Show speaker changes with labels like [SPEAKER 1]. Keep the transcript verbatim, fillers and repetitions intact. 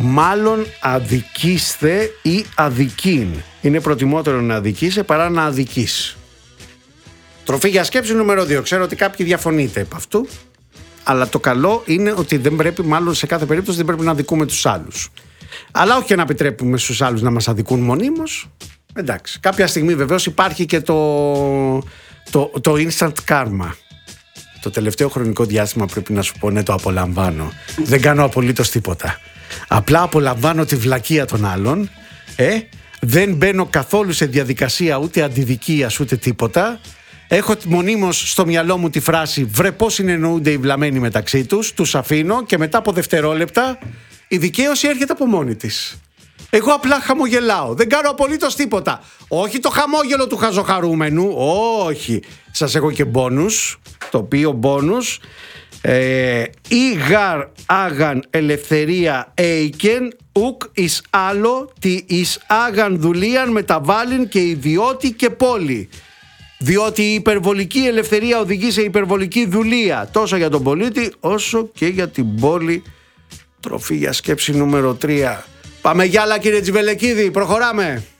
[SPEAKER 1] μάλλον αδικήστε ή αδικήν. Είναι προτιμότερο να αδικήσει παρά να αδικείς. Τροφή για σκέψη νούμερο δύο. Ξέρω ότι κάποιοι διαφωνείτε επ' αυτού, αλλά το καλό είναι ότι δεν πρέπει, μάλλον σε κάθε περίπτωση δεν πρέπει να αδικούμε τους άλλους. Αλλά όχι και να επιτρέπουμε στους άλλους να μας αδικούν μονίμως. Εντάξει, κάποια στιγμή βεβαίως υπάρχει και το, το, το instant karma. Το τελευταίο χρονικό διάστημα πρέπει να σου πω, ναι, το απολαμβάνω. Δεν κάνω απολύτως τίποτα. Απλά απολαμβάνω τη βλακεία των άλλων. Ε, δεν μπαίνω καθόλου σε διαδικασία ούτε αντιδικίας ούτε τίποτα. Έχω μονίμως στο μυαλό μου τη φράση «Βρε πώς συνεννοούνται οι βλαμμένοι μεταξύ τους», τους αφήνω και μετά από δευτερόλεπτα η δικαίωση έρχεται από μόνη της. Εγώ απλά χαμογελάω, δεν κάνω απολύτως τίποτα. Όχι το χαμόγελο του χαζοχαρούμενου, όχι. Σας έχω και μπόνους, το οποίο μπόνους ε, «Ή γαρ άγαν ελευθερία έικεν, ουκ εις άλλο τι εις άγαν δουλείαν μεταβάλλειν και ιδιώτη και πόλη». Διότι η υπερβολική ελευθερία οδηγεί σε υπερβολική δουλεία, τόσο για τον πολίτη όσο και για την πόλη. Τροφή για σκέψη νούμερο τρία. Πάμε για άλλα, κύριε Τζιβελεκίδη, προχωράμε.